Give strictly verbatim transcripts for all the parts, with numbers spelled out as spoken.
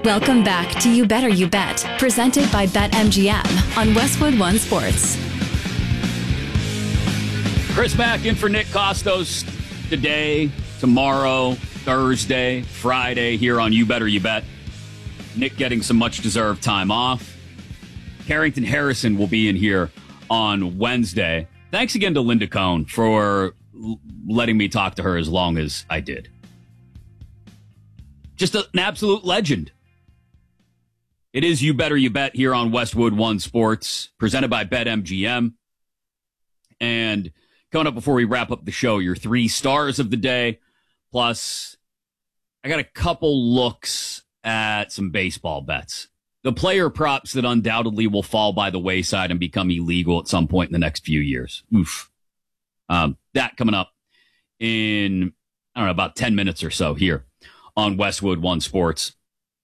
Welcome back to You Better You Bet, presented by BetMGM on Westwood One Sports. Chris Mack in for Nick Costos today, tomorrow, Thursday, Friday here on You Better You Bet. Nick getting some much-deserved time off. Carrington Harrison will be in here on Wednesday. Thanks again to Linda Cohn for l- letting me talk to her as long as I did. Just a, an absolute legend. It is You Better You Bet here on Westwood One Sports, presented by BetMGM. And coming up before we wrap up the show, your three stars of the day. Plus, I got a couple looks at some baseball bets. The player props that undoubtedly will fall by the wayside and become illegal at some point in the next few years. Oof. Um, that coming up in, I don't know, about ten minutes or so here on Westwood One Sports.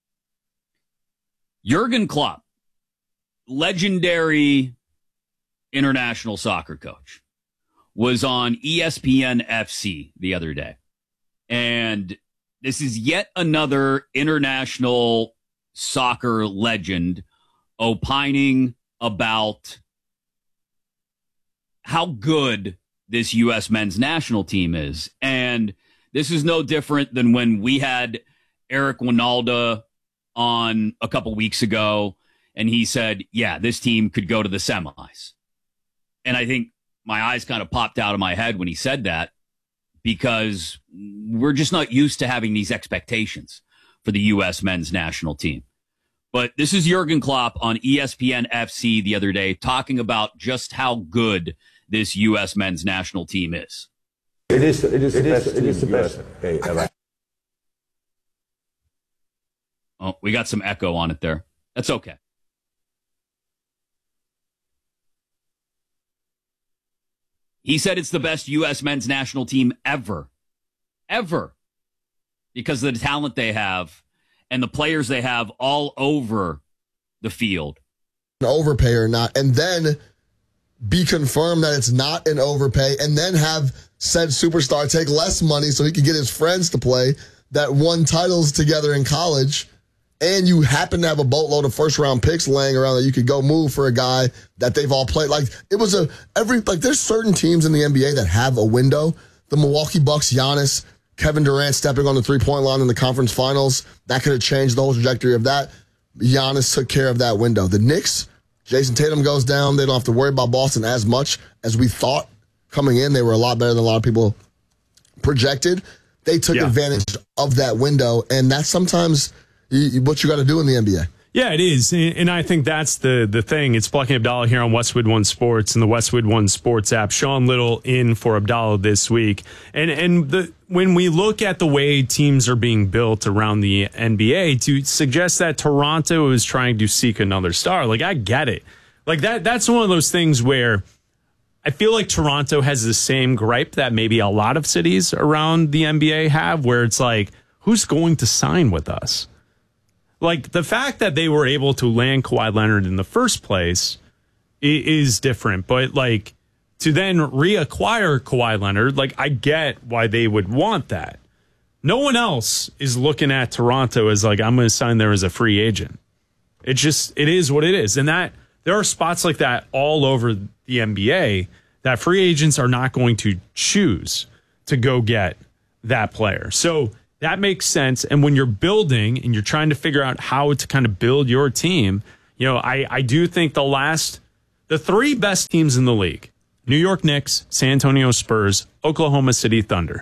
Jurgen Klopp, legendary international soccer coach, was on E S P N F C the other day. And this is yet another international soccer legend opining about how good this U S men's national team is. And this is no different than when we had Eric Winalda on a couple weeks ago, and he said, yeah, this team could go to the semis. And I think my eyes kind of popped out of my head when he said that, because we're just not used to having these expectations for the U S men's national team. But this is Jurgen Klopp on E S P N F C the other day talking about just how good this U S men's national team is. It is, it is, it is, it is the best. Okay, ever. Oh, we got some echo on it there. That's okay. He said it's the best U S men's national team ever. Ever. Because of the talent they have and the players they have all over the field. An overpay or not, and then be confirmed that it's not an overpay, and then have said superstar take less money so he can get his friends to play that won titles together in college. And you happen to have a boatload of first round picks laying around that you could go move for a guy that they've all played. Like, it was a, every, like, there's certain teams in the N B A that have a window. The Milwaukee Bucks, Giannis, Kevin Durant stepping on the three point line in the conference finals. That could have changed the whole trajectory of that. Giannis took care of that window. The Knicks, Jason Tatum goes down. They don't have to worry about Boston as much as we thought coming in. They were a lot better than a lot of people projected. They took yeah. advantage of that window, and that's sometimes what you got to do in the N B A. Yeah, it is. And I think that's the the thing. It's Plucky Abdallah here on Westwood One Sports and the Westwood One Sports app. Sean Little in for Abdallah this week. And and the when we look at the way teams are being built around the N B A, to suggest that Toronto is trying to seek another star, like, I get it. Like, that that's one of those things where I feel like Toronto has the same gripe that maybe a lot of cities around the N B A have, where it's like, who's going to sign with us? Like, the fact that they were able to land Kawhi Leonard in the first place is different. But, like, to then reacquire Kawhi Leonard, like, I get why they would want that. No one else is looking at Toronto as, like, I'm going to sign there as a free agent. It just, it is what it is. And that, there are spots like that all over the N B A that free agents are not going to choose to go get that player. So that makes sense. And when you're building and you're trying to figure out how to kind of build your team, you know, I, I do think the last, the three best teams in the league, New York Knicks, San Antonio Spurs, Oklahoma City Thunder.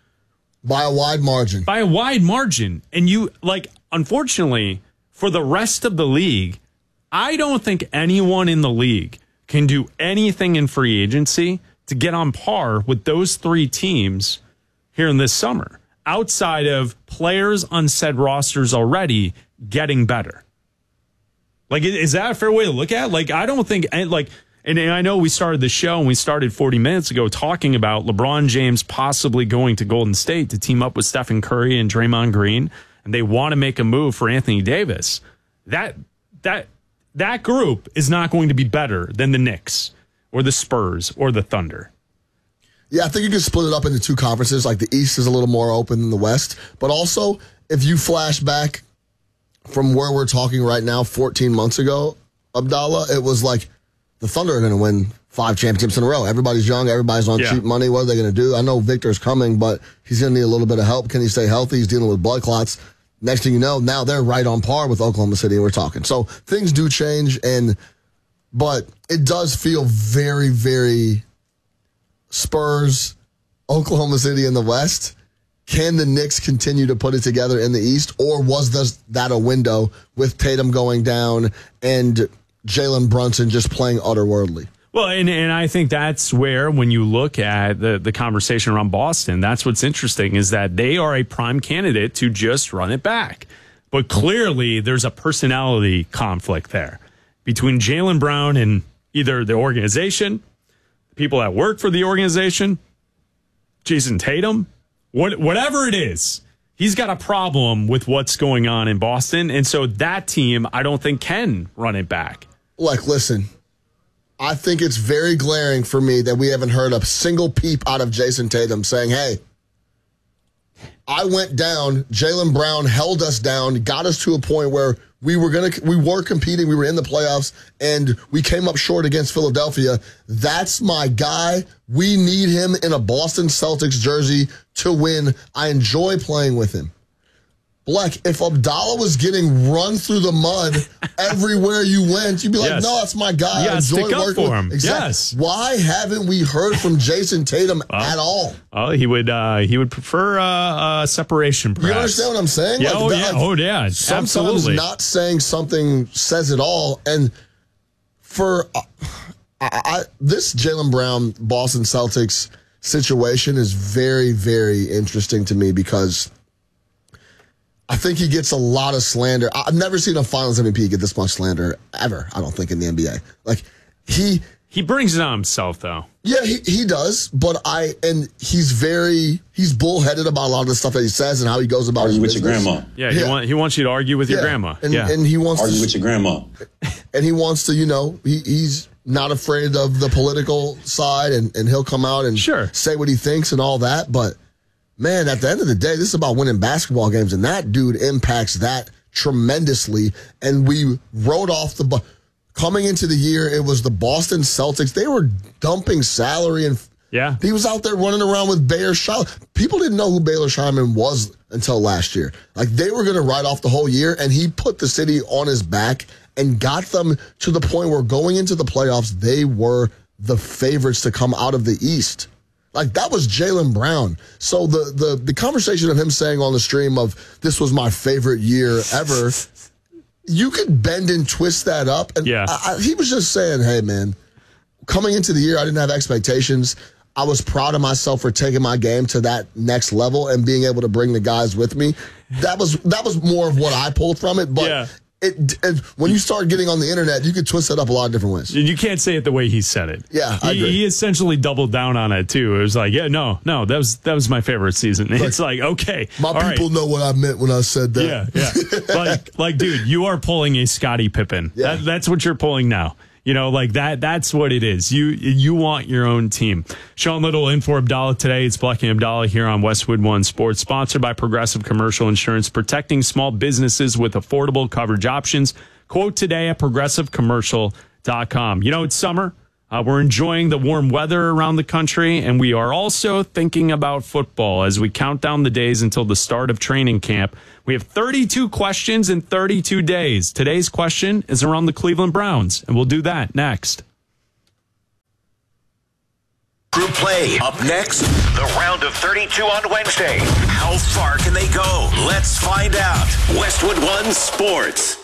By a wide margin. By a wide margin. And you, like, unfortunately, for the rest of the league, I don't think anyone in the league can do anything in free agency to get on par with those three teams here in this summer, outside of players on said rosters already getting better. Like, is that a fair way to look at it? Like, I don't think, like, and I know we started the show and we started forty minutes ago talking about LeBron James possibly going to Golden State to team up with Stephen Curry and Draymond Green, and they want to make a move for Anthony Davis. That, that, that group is not going to be better than the Knicks or the Spurs or the Thunder. Yeah, I think you can split it up into two conferences. Like, the East is a little more open than the West. But also, if you flash back from where we're talking right now, fourteen months ago, Abdallah, it was like the Thunder are going to win five championships in a row. Everybody's young. Everybody's on Yeah. cheap money. What are they going to do? I know Victor's coming, but he's going to need a little bit of help. Can he stay healthy? He's dealing with blood clots. Next thing you know, now they're right on par with Oklahoma City. We're talking. So things do change, and but it does feel very, very Spurs, Oklahoma City in the West. Can the Knicks continue to put it together in the East, or was this, that a window with Tatum going down and Jalen Brunson just playing otherworldly? Well, and, and I think that's where, when you look at the, the conversation around Boston, that's what's interesting is that they are a prime candidate to just run it back. But clearly, there's a personality conflict there between Jaylen Brown and either the organization, people that work for the organization, Jason Tatum, what, whatever it is. He's got a problem with what's going on in Boston. And so that team, I don't think, can run it back. Like, listen, I think it's very glaring for me that we haven't heard a single peep out of Jason Tatum saying, hey, I went down, Jaylen Brown held us down, got us to a point where we were gonna we were competing, we were in the playoffs, and we came up short against Philadelphia. That's my guy. We need him in a Boston Celtics jersey to win. I enjoy playing with him. Black, if Abdallah was getting run through the mud everywhere you went, you'd be like, Yes. no, that's my guy. Yeah, I enjoy stick up working for with him. Exactly. Yes. Why haven't we heard from Jason Tatum at all? Oh, he would uh, he would prefer uh, uh, separation, perhaps. You understand what I'm saying? Yeah, Like, oh, that- yeah, like, oh, yeah, Sometimes absolutely. not saying something says it all. And for uh, I, I, this Jaylen Brown, Boston Celtics situation is very, very interesting to me because I think he gets a lot of slander. I've never seen a Finals M V P get this much slander ever, I don't think, in the N B A. Like, he... He brings it on himself, though. Yeah, he, he does, but I... And he's very... He's bullheaded about a lot of the stuff that he says and how he goes about his Argue with your business. grandma. Yeah, he, Yeah. Want, he wants you to argue with your Yeah. grandma. And, yeah. and he wants Argue to... with your grandma. And he wants to, you know, he, he's not afraid of the political side, and, and he'll come out and Sure. say what he thinks and all that. But, man, at the end of the day, this is about winning basketball games, and that dude impacts that tremendously. And we wrote off the... Bu- Coming into the year, it was the Boston Celtics. They were dumping salary, and Yeah. he was out there running around with Baylor Scheinman. People didn't know who Baylor Scheinman was until last year. Like, they were going to write off the whole year, and he put the city on his back and got them to the point where going into the playoffs, they were the favorites to come out of the East. Like, that was Jaylen Brown. So the, the, the conversation of him saying on the stream of, this was my favorite year ever, you could bend and twist that up. And Yeah. I, I, he was just saying, hey, man, coming into the year, I didn't have expectations. I was proud of myself for taking my game to that next level and being able to bring the guys with me. That was that was more of what I pulled from it. But Yeah. it, it, when you start getting on the internet, you could twist it up a lot of different ways. You can't say it the way he said it. Yeah, I he, agree. he essentially doubled down on it too. It was like, yeah, no, no, that was that was my favorite season. It's like, okay, My all people right. know what I meant when I said that. Yeah, yeah. like, like, dude, you are pulling a Scottie Pippen. Yeah. That, that's what you're pulling now. You know, like that. That's what it is. You you want your own team. Sean Little in for Abdallah today. It's Blackie Abdallah here on Westwood One Sports, sponsored by Progressive Commercial Insurance, protecting small businesses with affordable coverage options. Quote today at progressive commercial dot com. You know, it's summer. Uh, we're enjoying the warm weather around the country, and we are also thinking about football as we count down the days until the start of training camp. We have thirty-two questions in thirty-two days. Today's question is around the Cleveland Browns, and we'll do that next. Group play. Up next, the round of thirty-two on Wednesday. How far can they go? Let's find out. Westwood One Sports.